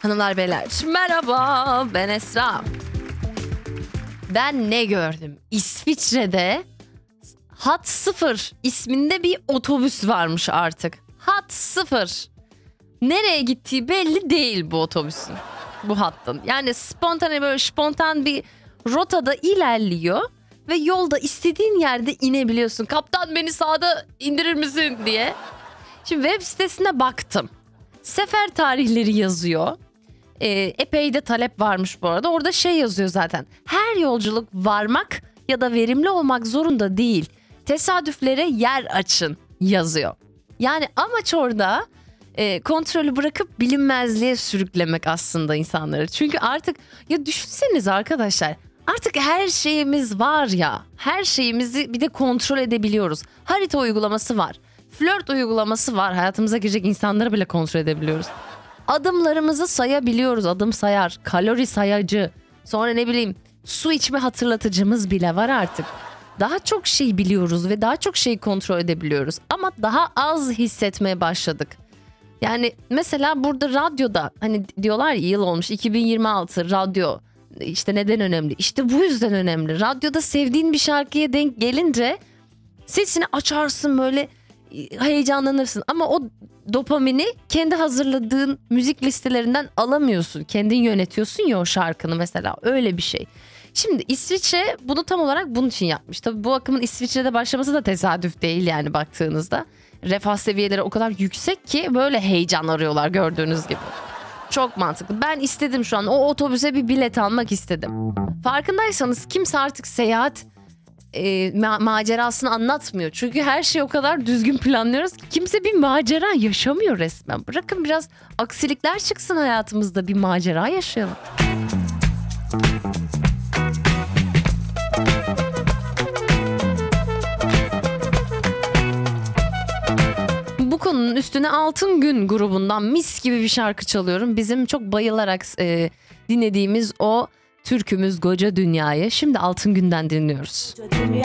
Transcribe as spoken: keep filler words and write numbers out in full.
Hanımlar beyler merhaba, ben Esra. Ben ne gördüm? İsviçre'de Hat sıfır isminde bir otobüs varmış artık. Hat sıfır. Nereye gittiği belli değil bu otobüsün. Bu hattın. Yani spontane böyle spontan bir rotada ilerliyor. Ve yolda istediğin yerde inebiliyorsun. Kaptan beni sağda indirir misin diye. Şimdi web sitesine baktım. Sefer tarihleri yazıyor. Ee, epey de talep varmış bu arada. Orada şey yazıyor zaten. Her yolculuk varmak ya da verimli olmak zorunda değil. Tesadüflere yer açın yazıyor. Yani amaç orada e, kontrolü bırakıp bilinmezliğe sürüklemek aslında insanları. Çünkü artık ya düşünseniz arkadaşlar. Artık her şeyimiz var ya. Her şeyimizi bir de kontrol edebiliyoruz. Harita uygulaması var. Flört uygulaması var. Hayatımıza girecek insanları bile kontrol edebiliyoruz. Adımlarımızı sayabiliyoruz. Adım sayar, kalori sayacı. Sonra ne bileyim su içme hatırlatıcımız bile var artık. Daha çok şey biliyoruz ve daha çok şeyi kontrol edebiliyoruz. Ama daha az hissetmeye başladık. Yani mesela burada radyoda hani diyorlar ya yıl olmuş iki bin yirmi altı radyo işte neden önemli? İşte bu yüzden önemli. Radyoda sevdiğin bir şarkıya denk gelince sesini açarsın böyle heyecanlanırsın ama o dopamini kendi hazırladığın müzik listelerinden alamıyorsun. Kendin yönetiyorsun ya o şarkını mesela öyle bir şey. Şimdi İsviçre bunu tam olarak bunun için yapmış. Tabii bu akımın İsviçre'de başlaması da tesadüf değil yani baktığınızda. Refah seviyeleri o kadar yüksek ki böyle heyecan arıyorlar gördüğünüz gibi. Çok mantıklı. Ben istedim şu an o otobüse bir bilet almak istedim. Farkındaysanız kimse artık seyahat e, ma- macerasını anlatmıyor. Çünkü her şeyi o kadar düzgün planlıyoruz ki kimse bir macera yaşamıyor resmen. Bırakın biraz aksilikler çıksın hayatımızda bir macera yaşayalım. Bu konunun üstüne Altın Gün grubundan mis gibi bir şarkı çalıyorum. Bizim çok bayılarak e, dinlediğimiz o türkümüz Koca Dünya'yı şimdi Altın Gün'den dinliyoruz.